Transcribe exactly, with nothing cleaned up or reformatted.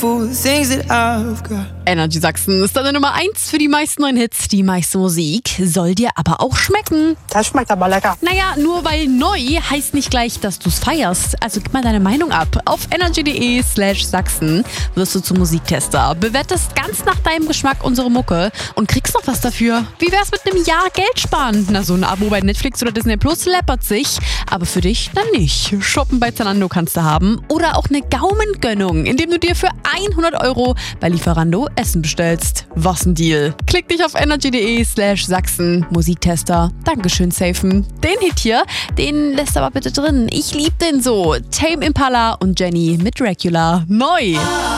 Energy Sachsen ist deine Nummer eins für die meisten neuen Hits, die meiste Musik. Soll dir aber auch schmecken. Das schmeckt aber lecker. Naja, nur weil neu heißt nicht gleich, dass du's feierst. Also gib mal deine Meinung ab. Auf energy.de slash Sachsen wirst du zum Musiktester. Bewertest ganz nach deinem Geschmack unsere Mucke und kriegst noch was dafür. Wie wär's mit einem Jahr Geld sparen? Na, so ein Abo bei Netflix oder Disney Plus läppert sich. Aber für dich dann nicht. Shoppen bei Zalando kannst du haben. Oder auch eine Gaumengönnung, indem du dir für hundert Euro bei Lieferando Essen bestellst. Was ein Deal. Klick dich auf energy.de slash Sachsen. Musiktester. Dankeschön, safen. Den Hit hier, den lässt aber bitte drin. Ich lieb den so. Tame Impala und Jenny mit Dracula. Neu.